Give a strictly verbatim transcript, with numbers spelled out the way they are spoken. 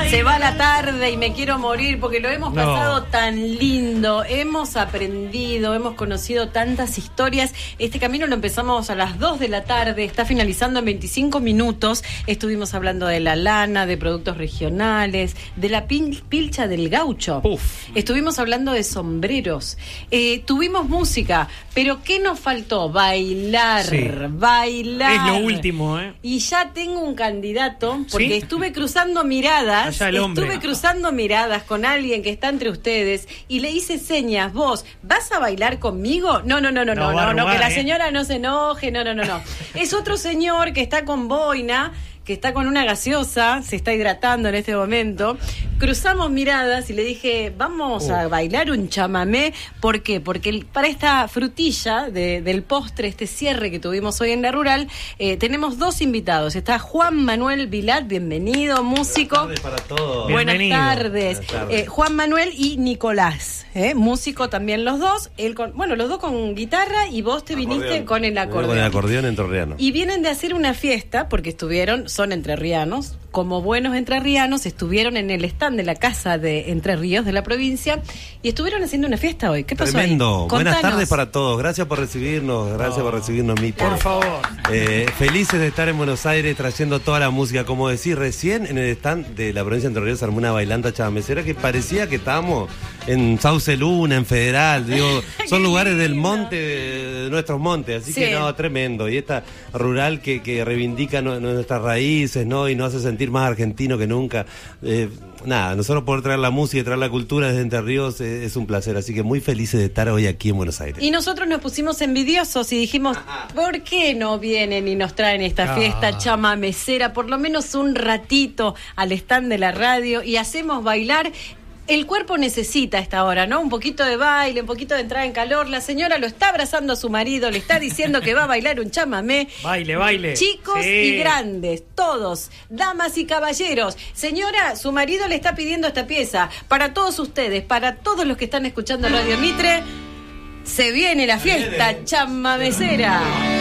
Se va la tarde y me quiero morir porque lo hemos pasado no. tan lindo, hemos aprendido, hemos conocido tantas historias. Este camino lo empezamos a las dos de la tarde, está finalizando en veinticinco minutos. Estuvimos hablando de la lana, de productos regionales, de la pil- pilcha del gaucho. Uf. Estuvimos hablando de sombreros. Eh, tuvimos música, pero ¿qué nos faltó? Bailar, sí. bailar. Es lo último, ¿eh? Y ya tengo un candidato, porque ¿sí? estuve cruzando miradas. Allá el hombre. Estuve cruzando miradas con alguien que está entre ustedes y le hice señas. Vos, ¿vas a bailar conmigo? No, no, no, no, no, no, no, no, que la señora no se enoje, no, no, no, no. Es otro señor que está con boina, que está con una gaseosa, se está hidratando en este momento. Cruzamos miradas y le dije, vamos uh. a bailar un chamamé. ¿Por qué? Porque el, para esta frutilla de, del postre, este cierre que tuvimos hoy en La Rural, eh, tenemos dos invitados. Está Juan Manuel Vilat, bienvenido, músico. Buenas tardes para todos. Buenas tardes. Buenas tardes. Eh, Juan Manuel y Nicolás, eh, músico también los dos. Él con, bueno, los dos con guitarra y vos te acordeón. viniste con el acordeón. Con el acordeón entrerriano. Y vienen de hacer una fiesta, porque estuvieron, son entrerrianos, como buenos entrerrianos, estuvieron en el stand de la Casa de Entre Ríos de la provincia y estuvieron haciendo una fiesta hoy. ¿Qué pasó? Tremendo. Ahí? Buenas tardes para todos. Gracias por recibirnos. Gracias oh. por recibirnos, Mita. Por favor. Eh, felices de estar en Buenos Aires trayendo toda la música. Como decís, recién en el stand de la provincia de Entre Ríos armó una bailanta chamamecera que parecía que estábamos en Sauce Luna, en Federal. Digo, son lugares del monte, de nuestros montes. Así sí. que no, tremendo. Y esta rural que, que reivindica no, nuestras raíces, ¿no? Y nos hace sentir más argentino que nunca. Eh, nada, nosotros poder traer la música y traer la cultura desde Entre Ríos es, es un placer, así que muy felices de estar hoy aquí en Buenos Aires. Y nosotros nos pusimos envidiosos y dijimos, ¿por qué no vienen y nos traen esta ah. fiesta chamamecera por lo menos un ratito al stand de la radio y hacemos bailar? El cuerpo necesita a esta hora, ¿no? Un poquito de baile, un poquito de entrada en calor. La señora lo está abrazando a su marido, le está diciendo que va a bailar un chamamé. Baile, baile. Chicos sí. y grandes, todos, damas y caballeros. Señora, su marido le está pidiendo esta pieza. Para todos ustedes, para todos los que están escuchando Radio Mitre, se viene la fiesta chamamecera.